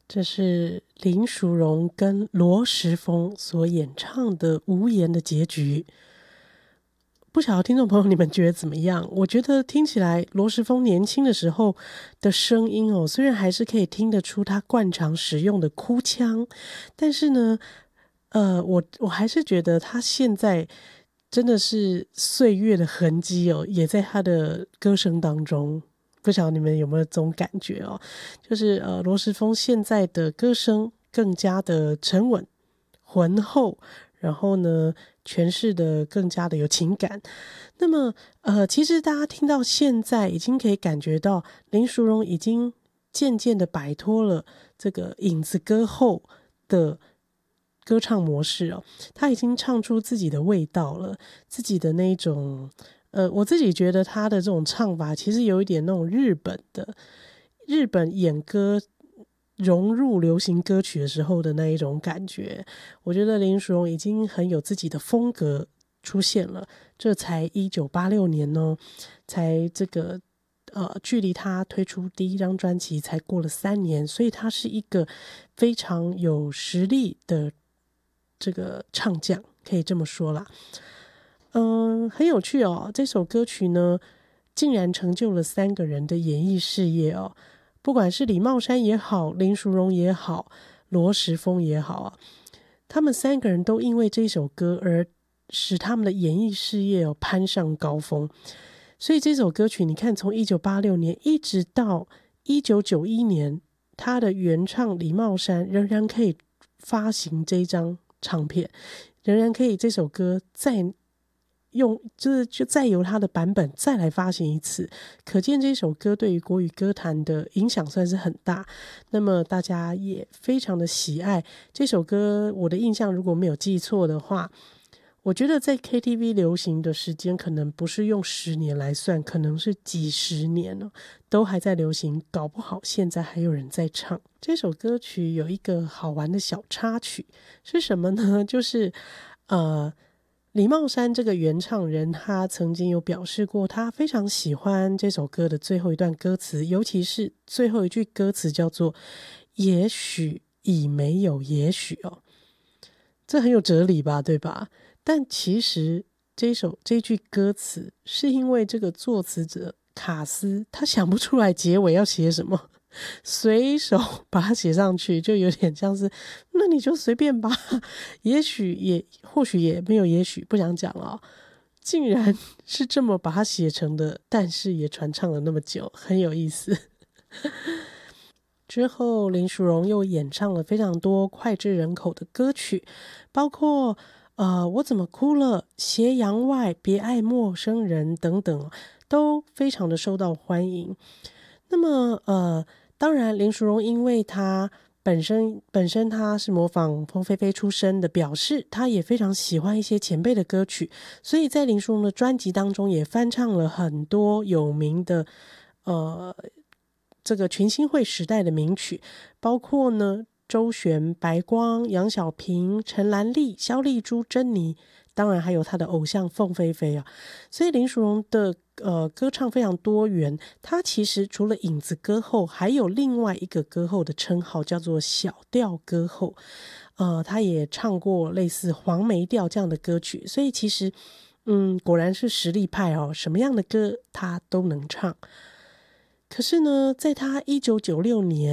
这是林淑荣跟罗时丰所演唱的《无言的结局》。不晓得听众朋友你们觉得怎么样？我觉得听起来罗时丰年轻的时候的声音虽然还是可以听得出他惯常使用的哭腔，但是呢我还是觉得他现在真的是岁月的痕迹也在他的歌声当中。不晓得你们有没有这种感觉就是罗时丰现在的歌声更加的沉稳浑厚，然后呢诠释的更加的有情感。那么其实大家听到现在已经可以感觉到林淑荣已经渐渐的摆脱了这个影子歌后的歌唱模式他已经唱出自己的味道了，自己的那种我自己觉得他的这种唱法其实有一点那种日本演歌融入流行歌曲的时候的那一种感觉。我觉得林淑荣已经很有自己的风格出现了，这才1986年才这个距离他推出第一张专辑才过了3年，所以他是一个非常有实力的这个唱将，可以这么说啦。很有趣这首歌曲呢竟然成就了3个人的演艺事业不管是李茂山也好，林淑荣也好，罗时丰也好他们3个人都因为这首歌而使他们的演艺事业攀上高峰。所以这首歌曲你看从1986年一直到1991年，他的原唱李茂山仍然可以发行这张唱片，仍然可以这首歌再用就再由他的版本再来发行一次，可见这首歌对于国语歌坛的影响算是很大。那么大家也非常的喜爱这首歌。我的印象如果没有记错的话，我觉得在 KTV 流行的时间可能不是用10年来算，可能是几十年都还在流行，搞不好现在还有人在唱。这首歌曲有一个好玩的小插曲是什么呢？就是李茂山这个原唱人他曾经有表示过他非常喜欢这首歌的最后一段歌词，尤其是最后一句歌词叫做也许已没有也许这很有哲理吧，对吧？但其实这句歌词是因为这个作词者卡斯他想不出来结尾要写什么，随手把它写上去，就有点像是那你就随便吧，也许也或许也没有也许，不想讲了竟然是这么把它写成的，但是也传唱了那么久，很有意思。之后林淑荣又演唱了非常多脍炙人口的歌曲，包括我怎么哭了、斜阳外、别爱陌生人等等，都非常的受到欢迎。那么当然林淑荣因为她本身她是模仿凤飞飞出身的，表示她也非常喜欢一些前辈的歌曲，所以在林淑荣的专辑当中也翻唱了很多有名的这个群星会时代的名曲，包括呢周璇、白光、杨小萍、陈兰丽、萧丽珠、珍妮，当然还有她的偶像凤飞飞所以林淑荣的歌唱非常多元，她其实除了影子歌后，还有另外一个歌后的称号叫做小调歌后。她也唱过类似黄梅调这样的歌曲，所以其实果然是实力派什么样的歌她都能唱。可是呢在她1996年